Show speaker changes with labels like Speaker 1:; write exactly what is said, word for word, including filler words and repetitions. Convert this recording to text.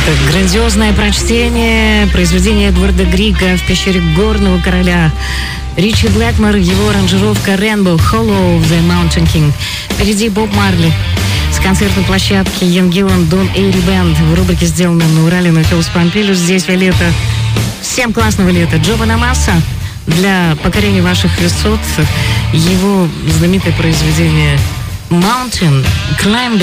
Speaker 1: Грандиозное прочтение произведения Эдварда Грига «В пещере горного короля». Ричи Блэкмор, его аранжировка Rainbow Hollow The Mountain King. Впереди Боб Марли с концертной площадки Ян Гиллан Дон Эйри Бэнд в рубрике «Сделано на Урале» на Филс Помпилиус. Здесь лето. Всем классного лета. Джо Бонамасса для покорения ваших высот. Его знаменитое произведение Mountain Climb.